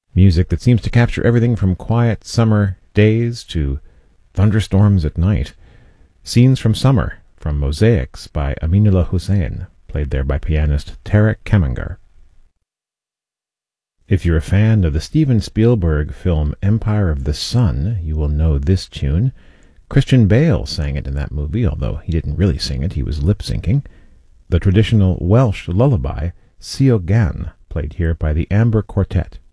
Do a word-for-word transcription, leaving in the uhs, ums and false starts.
Music that seems to capture everything from quiet summer days to thunderstorms at night. Scenes from Summer, from Mosaics by Aminullah Hussein, played there by pianist Tarek Kamengar. If you're a fan of the Steven Spielberg film Empire of the Sun, you will know this tune. Christian Bale sang it in that movie, although he didn't really sing it, he was lip-syncing. The traditional Welsh lullaby, Sio Gan, played here by the Amber Quartet.